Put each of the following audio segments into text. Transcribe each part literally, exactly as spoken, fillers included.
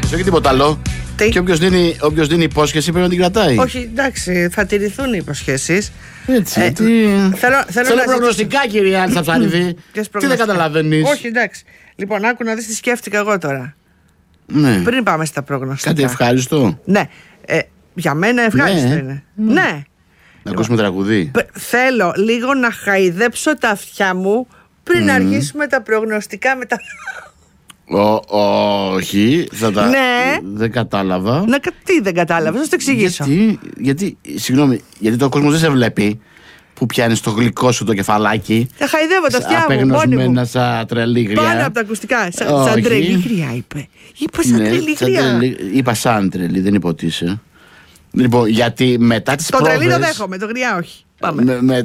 υπόσχεση, όχι τίποτα άλλο. Τι? Και όποιος δίνει, όποιος δίνει υπόσχεση πρέπει να την κρατάει. Όχι, εντάξει, θα τηρηθούν οι υποσχέσεις. Έτσι. Ε, τι... Θέλω, θέλω, θέλω προγνωστικά, κυρία Άννη Ψαρίδη. Τι δεν καταλαβαίνεις? Όχι, εντάξει. Λοιπόν, άκου να δεις τι σκέφτηκα εγώ τώρα. Ναι. Πριν πάμε στα προγνωστικά. Κάτι ευχάριστο. Ναι. Ε, για μένα ευχάριστο ναι. είναι. Ναι. ναι. Να ακούσουμε τραγουδί. Θέλω λίγο να χαϊδέψω τα αυτιά μου πριν mm. αρχίσουμε τα προγνωστικά με τα. Ο, όχι, θα τα... Ναι. Δεν κατάλαβα. Να, τι δεν κατάλαβα, θα σου το εξηγήσω. Γιατί, γιατί, συγγνώμη, γιατί το κόσμο δεν σε βλέπει που πιάνει το γλυκό σου το κεφαλάκι. Θα χαϊδεύω τα αυτιά μου. Απεγνωσμένα σαν τρελή γριά. Πάνω από τα ακουστικά. Σαν, σαν τρελή γριά είπε. Είπα σαν ναι, τρελή γριά. Τρελή, είπα σαν τρελή, δεν είπα ότι είσαι. Λοιπόν, γιατί μετά τις πρόβες. Το τρελή το δέχομαι, το γριά όχι. Πάμε. Με, με,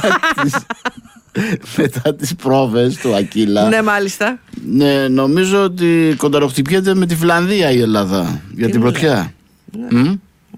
μετά τις πρόβες του Ακύλα. Ναι, μάλιστα. Ναι, νομίζω ότι κονταροχτυπιέται με τη Φιλανδία η Ελλάδα για την πρωτιά. Ναι.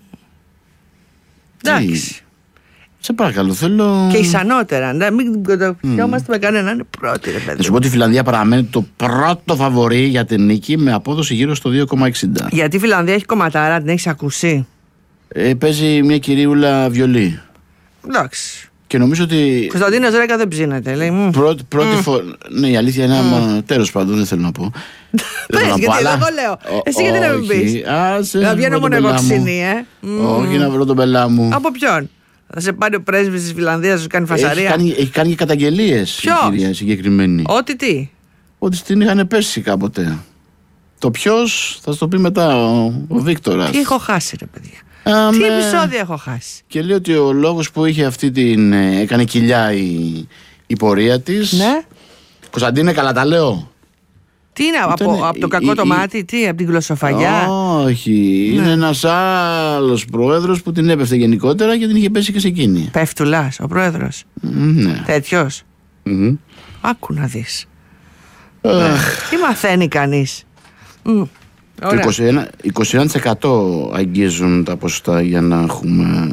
Εντάξει. Σε παρακαλώ, θέλω. Και ισανότερα. Να μην κονταροχτυπιόμαστε mm. με κανέναν. Είναι πρώτη, ρε παιδί. Να σου πω ότι η Φιλανδία παραμένει το πρώτο φαβορί για την νίκη με απόδοση γύρω στο δύο κόμμα εξήντα. Γιατί η Φιλανδία έχει κομματάρα, την έχεις ακούσει? Ε, παίζει μια κυριούλα βιολί. Εντάξει. Και νομίζω ότι. Κωνσταντίνος Ρέκα δεν ψήνεται. Λέει. Πρώτη, πρώτη mm. φορά. Ναι, η αλήθεια είναι άμα. Τέλος πάντων, δεν θέλω να πω. Πες, γιατί εγώ λέω. Εσύ γιατί να μην πεις? Να βγαίνω μόνο εγώ ξυνή, ε. Όχι, να βρω τον πελά μου. Από ποιον? Θα σε πάρει ο πρέσβης της Φιλανδίας, θα σου κάνει φασαρία. Έχει κάνει, έχει κάνει και καταγγελίες. Ποιος? Η κυρία συγκεκριμένη. Ότι τι? Ότι στην είχαν πέσει κάποτε. Το ποιος θα σου το πει μετά ο, ο Βίκτορας. Τι έχω χάσει, ρε παιδιά. Α, τι με... επεισόδια έχω χάσει. Και λέει ότι ο λόγος που είχε αυτή την. Έκανε κοιλιά η, η πορεία της. Ναι. Κωνσταντίνε, καλά τα λέω. Τι είναι, από, Ήταν, από το κακό η, το η, μάτι, τι, από την γλωσσοφαγιά? Όχι, ναι. Είναι ένας άλλος πρόεδρος που την έπεφτε γενικότερα και την είχε πέσει και σε εκείνη. Πέφτουλας, ο πρόεδρος. Ναι. Τέτοιος. Mm-hmm. Άκου να δεις. Ναι. Τι μαθαίνει κανείς. Mm. Το είκοσι ένα, είκοσι ένα τοις εκατό αγγίζουν τα ποσοστά για να έχουμε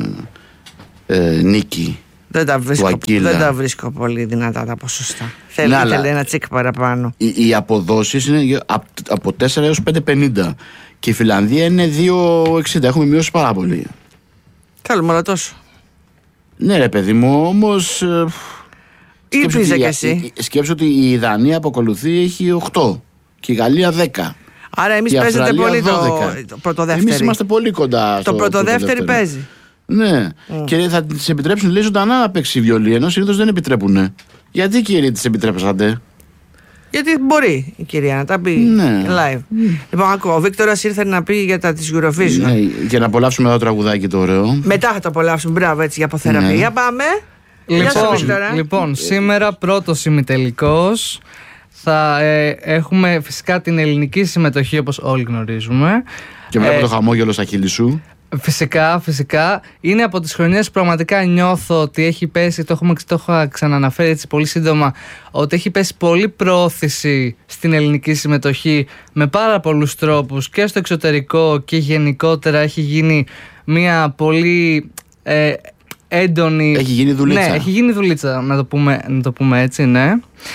ε, νίκη. Δεν τα, βρίσκω, δεν τα βρίσκω πολύ δυνατά τα ποσοστά. Θέλει ναι, ένα τσικ παραπάνω. Οι, οι αποδόσεις είναι από, από τέσσερα έως πέντε πενήντα και η Φιλανδία είναι δύο εξήντα. Έχουμε μειώσει πάρα πολύ. Θέλουμε όλα τόσο. Ναι ρε παιδί μου, όμως Ήρπιζε κι εσύ. Σκέψου ότι η Δανία που ακολουθεί έχει οκτώ και η Γαλλία δέκα. Άρα εμείς παίζετε πολύ το, το πρωτοδεύτερη. Εμείς είμαστε πολύ κοντά στο το πρωτοδεύτερη παίζει. Ναι, mm. και θα της επιτρέψουν λέει ζωντανά να παίξει βιολί, ενώ συνήθως δεν επιτρέπουνε. Γιατί κύριε της επιτρέψατε? Γιατί μπορεί η κυρία να τα πει ναι. live. Mm. Λοιπόν, ακούω, ο Βίκτορας ήρθε να πει για τα της Eurovision. Ναι, για να απολαύσουμε το τραγουδάκι το ωραίο. Μετά θα το απολαύσουμε, μπράβο, έτσι για αποθεραπεία. Ναι. Για πάμε. Λοιπόν, λοιπόν σήμερα πρώτος ημιτελικός. Θα ε, έχουμε φυσικά την ελληνική συμμετοχή όπως όλοι γνωρίζουμε. Και βλέπω ε, το χαμόγελο στα χείλη σου. Φυσικά, φυσικά. Είναι από τις χρονιές που πραγματικά νιώθω ότι έχει πέσει, το, έχουμε, το έχω ξαναναφέρει έτσι πολύ σύντομα, ότι έχει πέσει πολύ πρόθεση στην ελληνική συμμετοχή με πάρα πολλούς τρόπους και στο εξωτερικό και γενικότερα έχει γίνει μια πολύ ε, έντονη... Έχει γίνει δουλίτσα. Ναι, έχει γίνει δουλίτσα, να το πούμε, να το πούμε έτσι, ναι.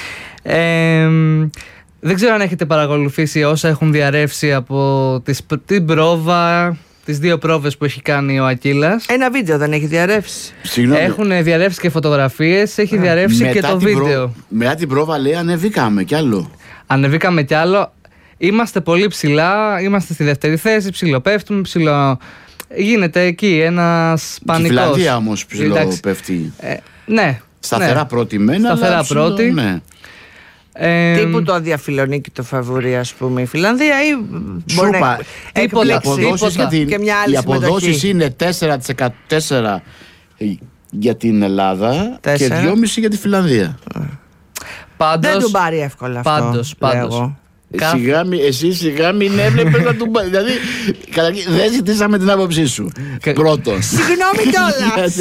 Ε, δεν ξέρω αν έχετε παρακολουθήσει όσα έχουν διαρρεύσει από τις, την πρόβα, τις δύο πρόβες που έχει κάνει ο Ακύλας. Ένα βίντεο δεν έχει διαρρεύσει? Συγγνώμη. Έχουν διαρρεύσει και φωτογραφίες, έχει διαρρεύσει και το βίντεο. Προ... Μετά την πρόβα λέει ανεβήκαμε κι άλλο. Ανεβήκαμε κι άλλο. Είμαστε πολύ ψηλά, είμαστε στη δεύτερη θέση, ψηλοπέφτουμε, ψηλο... Γίνεται εκεί ένας πανικός. Η Φιλανδία όμως ψηλοπέφτει. Ε, ναι. Σταθερά ναι. πρώτη μένα. Σταθερά πρώτη. Ναι. Ε, τύπου το διαφιλονίκη το φαβορί, ας πούμε, η Φιλανδία, ή μπορεί να εκπλήξει και μια άλλη συμμετοχή? Οι αποδόσεις είναι τέσσερα τοις εκατό για την Ελλάδα τέσσερα. Και δυόμισι τοις εκατό για τη Φιλανδία. Πάντως, δεν του πάρει εύκολα αυτό. Πάντως, πάντως. Σιγά, εσύ σιγά μην έβλεπες να του πάει. Δηλαδή, δεν ζητήσαμε την άποψή σου. Πρώτον. Συγγνώμη κιόλας.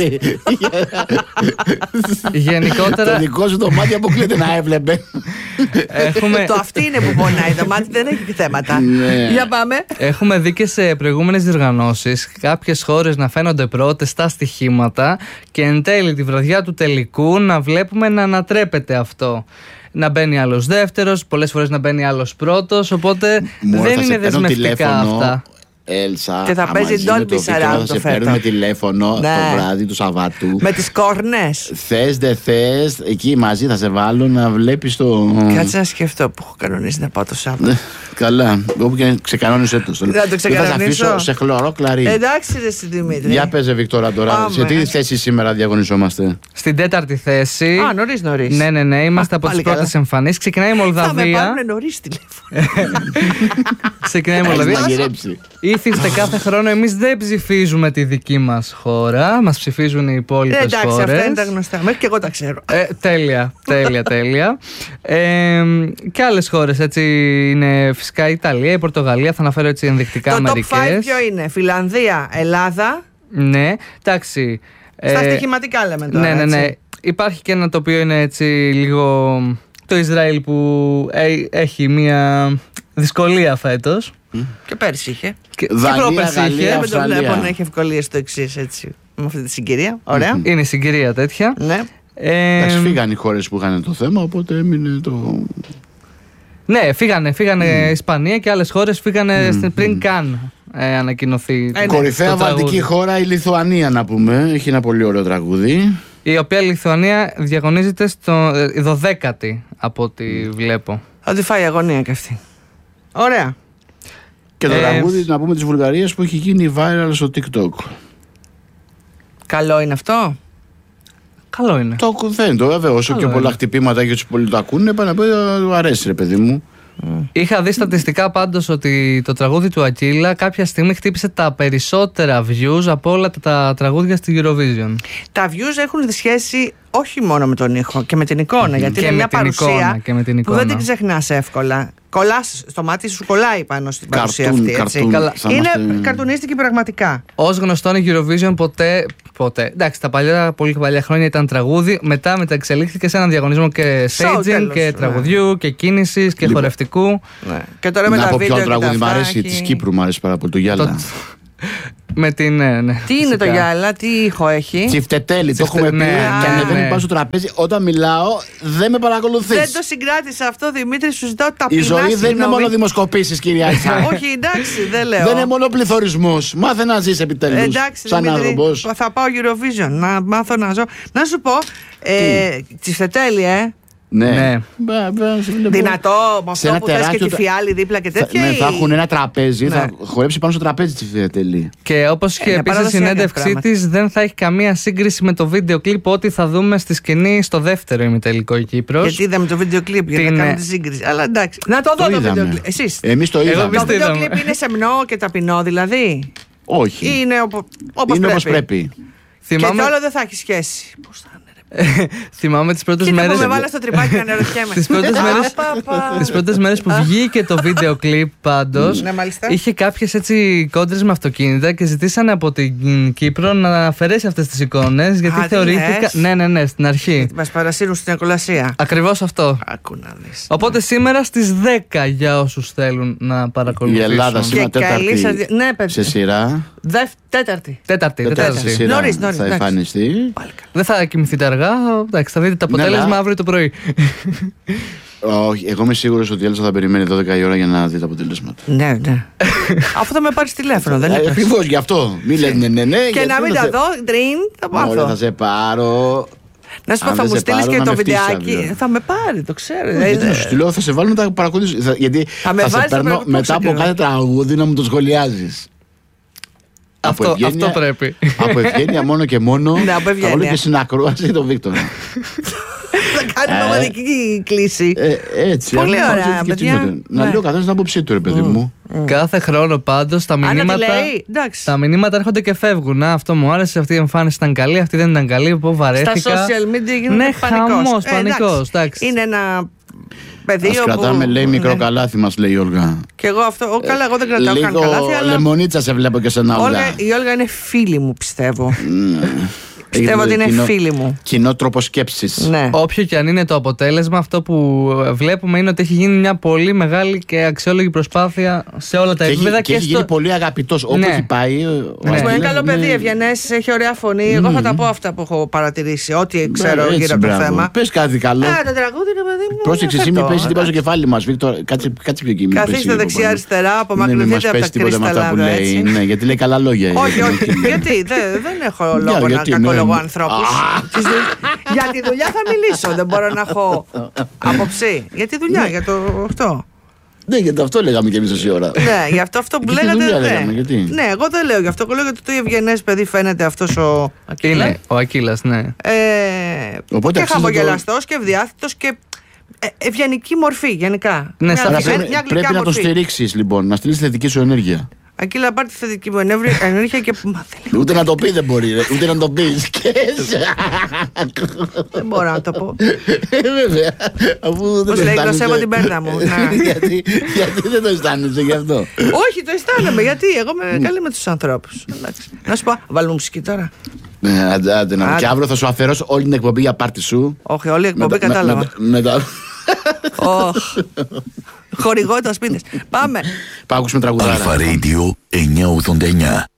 Γενικότερα. Το δικό σου το μάτι αποκλείται να έβλεπε. Έχουμε... Το αυτή είναι που πονάει. Το μάτι δεν έχει θέματα. Ναι. Για πάμε. Έχουμε δει και σε προηγούμενες διοργανώσεις κάποιες χώρες να φαίνονται πρώτες στα στοιχήματα και εν τέλει τη βραδιά του τελικού να βλέπουμε να ανατρέπεται αυτό. να μπαίνει άλλος δεύτερος, πολλές φορές να μπαίνει άλλος πρώτος. Οπότε Μόρα, δεν είναι δεσμευτικά αυτά. Έλσα, και θα παίζει Dolby Surround το σε παίρνουμε τηλέφωνο ναι. το βράδυ του Σαββάτου. Με τις κόρνες. Θες δεν θες, εκεί μαζί θα σε βάλω να βλέπεις το. Κάτσε να σκεφτώ που έχω κανονίσει να πάω το Σάββατο. Καλά, όπου και ξεκανόνισε το. Θα το ξεκανονίσω. Θα σε αφήσω σε χλωρό κλαρί. Εντάξει, ρε στη Δημήτρη. Για παίζε Βικτόρα τώρα. Πάμε. Σε τι θέση σήμερα διαγωνιζόμαστε? Στην τέταρτη θέση. Α, νωρίς νωρίς. Ναι, ναι, ναι, είμαστε Α, από τις πρώτες εμφανίσεις. Ξεκινάει η Μολδαβία. Θα με πάρουν νωρίς τηλέφωνο. Ξεκινάει η Μολδαβία. Ήθιστε κάθε χρόνο, εμείς δεν ψηφίζουμε τη δική μας χώρα. Μας ψηφίζουν οι υπόλοιπες χώρες. Εντάξει, αυτά είναι τα γνωστά. Μέχρι και εγώ τα ξέρω. Ε, τέλεια, τέλεια, τέλεια. Ε, και άλλες χώρες, έτσι είναι φυσικά η Ιταλία, η Πορτογαλία. Θα αναφέρω έτσι ενδεικτικά μερικές. Το top πέντε ποιο είναι? Φιλανδία, Ελλάδα. Ναι, εντάξει. Στα ε, στοιχηματικά λέμε τώρα. Ναι, ναι, ναι. Έτσι. Υπάρχει και ένα το οποίο είναι έτσι λίγο. Το Ισραήλ που έχει μια δυσκολία φέτος. Mm. Και πέρσι είχε. Και, Δανία, και πρόπερσι είχε. Δεν το βλέπω να έχει ευκολίες το εξής έτσι. Με αυτή τη συγκυρία. Ωραία. Mm-hmm. Είναι συγκυρία τέτοια. Ναι. Ε, Εντάξει, φύγανε οι χώρες που είχαν το θέμα, οπότε έμεινε το. Ναι, φύγανε. Φύγανε mm. Ισπανία και άλλες χώρες φύγανε mm. πριν καν ε, ανακοινωθεί. Ε, Κορυφαία βαλτική χώρα η Λιθουανία, να πούμε. Έχει ένα πολύ ωραίο τραγούδι. Η οποία Λιθουανία διαγωνίζεται στο δωδέκατη από ό,τι βλέπω. Θα τη φάει αγωνία κι αυτή. Ωραία. Και το ε, τραγούδι, να πούμε, της Βουλγαρίας που έχει γίνει viral στο TikTok. Καλό είναι αυτό? Καλό είναι. Το φαίνεται, βέβαια. Όσο Καλό και πολλά είναι. Χτυπήματα και πολλοί το ακούνε, πάνε να πει, του αρέσει, ρε παιδί μου. Mm. Είχα δει στατιστικά πάντως ότι το τραγούδι του Ακύλα κάποια στιγμή χτύπησε τα περισσότερα views από όλα τα, τα τραγούδια στη Eurovision. Τα views έχουν σχέση όχι μόνο με τον ήχο και με την εικόνα, mm. γιατί και είναι μια παρουσία και με την εικόνα. Που δεν την ξεχνάς εύκολα. Κολλάς στο μάτι σου, κολλάει πάνω στην παρουσία καρτούν, αυτή. Έτσι. Καρτούν, Καλά. Είναι είμαστε... καρτουνίστικη πραγματικά. Ως γνωστόν η Eurovision ποτέ, ποτέ. Εντάξει, τα παλιά, πολύ παλιά χρόνια ήταν τραγούδι. Μετά μεταξελίχθηκε σε έναν διαγωνισμό και staging και ναι. τραγουδιού και κίνησης και λοιπόν, χορευτικού. Ναι. Και τώρα με να τα πω βίντεο. Ποιο τραγούδι μου αρέσει, της Κύπρου μου αρέσει πάρα πολύ, το Γιάλα. Το... Με την, ναι, ναι, τι φυσικά. Είναι το Γιάλα, τι ήχο έχει? Τσιφτετέλη, το έχουμε πει. Ναι, και ανεβαίνει ναι. πάνω στο τραπέζι. Όταν μιλάω, δεν με παρακολουθείς. Δεν το συγκράτησα αυτό, Δημήτρη, σου ζητάω ταπεινά. Η ζωή συγγνώμη. δεν είναι μόνο δημοσκοπήσεις, κυρία Ιτζά. Όχι, εντάξει, δεν λέω. Δεν είναι μόνο πληθωρισμός. Μάθε να ζεις επιτέλους. Εντάξει, σαν άνθρωπος. Θα πάω Eurovision, να μάθω να ζω. Να σου πω, ε, Τσιφτετέλη, ε. Ναι. ναι. Δυνατό, με αυτό που θες και τη φιάλη δίπλα και τέτοια. Ναι, ή... θα έχουν ένα τραπέζι, ναι. θα χορέψει πάνω στο τραπέζι τη Φιατελή. Και όπως είχε ε, πει στη συνέντευξή της, δεν θα έχει καμία σύγκριση με το βίντεο κλιπ ό,τι θα δούμε στη σκηνή στο δεύτερο ημιτελικό η Κύπρος. Γιατί είδαμε το βίντεο κλιπ για να κάνουμε τη σύγκριση. Αλλά εντάξει. Να το δω το, το βίντεο κλιπ. Εσείς. Εμείς το είδαμε. Το βίντεο κλιπ είναι σεμνό και ταπεινό δηλαδή? Όχι. Είναι όπως πρέπει. Και το όλο δεν θα έχει σχέση. Πώς θα είναι? Θυμάμαι τις πρώτες μέρες. Με βάλα στο τρυπάκι να αναρωτιέμαι. Τις πρώτες μέρες, τις πρώτες μέρες που βγήκε το βίντεο κλιπ πάντως, ναι, είχε κάποιες έτσι κόντρες με αυτοκίνητα και ζητήσανε από την Κύπρο να αφαιρέσει αυτές τις εικόνες γιατί Α, θεωρήθηκα. Ναι, ναι, ναι, στην αρχή. Μας παρασύρουν στην ακολασία. Ακριβώς αυτό. Άκου να δεις. Οπότε σήμερα στις δέκα για όσους θέλουν να παρακολουθήσουν. Η Ελλάδα σήμερα τέταρτη σα... ναι, σε σειρά. Δευ... Τέταρτη. Τέταρτη, τέταρτη. Νωρίς, νωρίς, θα εμφανιστεί. Δεν θα κοιμηθείτε αργά. Εντάξει, θα δείτε το αποτέλεσμα ναι, αύριο το πρωί. Όχι, εγώ είμαι σίγουρος ότι η Έλσα θα περιμένει δώδεκα η ώρα για να δει τα αποτελέσματα. Ναι, ναι. Αφού θα με πάρεις τηλέφωνο, δεν είναι? Ακριβώς γι' αυτό. Μην λες ναι, ναι, ναι. Και να μην τα δω, ντριν, θα πάθω. Θα σε πάρω. Να σου πω, θα μου στείλεις και το βιντεάκι. Θα με πάρει, το ξέρω. Θα σου στείλω, θα σε βάλω να τα παρακολουθήσεις. Γιατί θα σε παίρνω μετά από κάθε τραγούδι να μου το σχολιάζεις. Αυτό, από ευγένεια, αυτό πρέπει. Από ευγένεια μόνο και μόνο. Ναι, από θα βάλω και συνακρόαση τον Βίκτορα. Θα κάνουμε ομαδική κλίση. Ε, έτσι. Πολύ ωραία, παιδιά. Να λέω καθένας την άποψή του, ρε παιδί μου. Κάθε χρόνο πάντως τα μηνύματα, τα μηνύματα έρχονται και φεύγουν. Αυτό μου άρεσε, αυτή η εμφάνιση ήταν καλή, αυτή δεν ήταν καλή. Πω βαρέθηκα. Στα social media γίνεται ναι, πανικός. Χαμός, πανικός. Είναι ένα πεδίο που... κρατάμε, λέει, μικρό καλάθι μας, λέει η Όλγα. Και εγώ αυτό, καλά, εγώ δεν κρατάω καν καλάθι, αλλά... λεμονίτσα σε βλέπω και σε ένα Όλγα. Η Όλγα είναι φίλη μου, πιστεύω. Πιστεύω ότι είναι κοινό, φίλοι μου. Κοινό τρόπο σκέψης. Ναι. Όποιο και αν είναι το αποτέλεσμα, αυτό που βλέπουμε είναι ότι έχει γίνει μια πολύ μεγάλη και αξιόλογη προσπάθεια σε όλα τα επίπεδα. Και, και έχει στο... γίνει πολύ αγαπητός όπου ναι. έχει πάει. Ναι. Είναι καλό παιδί, ευγενές, έχει ωραία φωνή. Mm. Εγώ θα τα πω αυτά που έχω παρατηρήσει, ό,τι ξέρω ναι, γύρω από το θέμα. Πες κάτι καλό. Α, το τραγούδι είναι παιδί μου. Πρόσεξε, εσύ μην πέσει τίποτα στο κεφάλι μας, Βίκτορ. Κάτσε πιο εκεί. Καθίστε δεξιά-αριστερά, απομακρυνθείτε από τα κρύσταλλα. Ναι, γιατί λέει καλά λόγια. Όχι, όχι. Γιατί δεν έχω λόγο να κακολογώ ανθρώπους. Για τη δουλειά θα μιλήσω, δεν μπορώ να έχω άποψη. Για τη δουλειά, για το αυτό. Ναι, για το αυτό λέγαμε και εμείς τόση ώρα. Ναι, για αυτό, αυτό που λέγατε. Λέγαμε, γιατί? Ναι, εγώ δεν λέω γι' αυτό. Εγώ λέω γιατί το ευγενές παιδί φαίνεται αυτός ο Ακύλας. Είναι ο Ακύλας, ναι. Ε, Οπότε και χαμογελαστός το... και ευδιάθετος και ευγενική μορφή γενικά. Ναι, μια, πρέπει, μια πρέπει να το στηρίξεις λοιπόν, να στείλεις θετική σου ενέργεια. Ακύλα, πάρ' τη θετική μου ενέργεια και. Ούτε να το πει δεν μπορεί, ούτε να το πει. Δεν μπορώ να το πω. Βέβαια. Πώς λέει, κλωσεύω την πέρτα μου. Γιατί δεν το αισθάνεσαι γι' αυτό? Όχι, το αισθάνομαι. Γιατί εγώ είμαι καλή με τους ανθρώπους. Να σου πω, βάλουμε μουσική τώρα. Και αύριο θα σου αφαιρώσω όλη την εκπομπή για πάρτι σου. Όχι, όλη η εκπομπή κατάλαβα. Χορηγό τα σπίτες. Πάμε. Πάμε ακούσουμε τραγουδάρα. Αλφα Radio εννιακόσια ογδόντα εννιά.